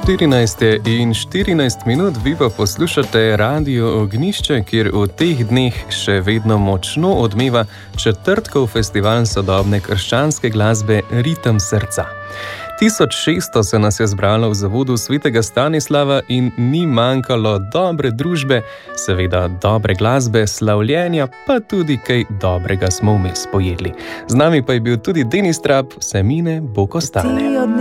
14:14, vi pa poslušate Radio Ognjišče, kjer v teh dneh še vedno močno odmeva četrtkov festival sodobne krščanske glasbe Ritem srca. 1600 se nas je zbralo v zavodu svetega Stanislava in ni manjkalo dobre družbe, seveda dobre glasbe, slavljenja, pa tudi kaj dobrega smo vmes pojedli. Z nami pa je bil tudi Denis Trap, vse mine, Bog ostane.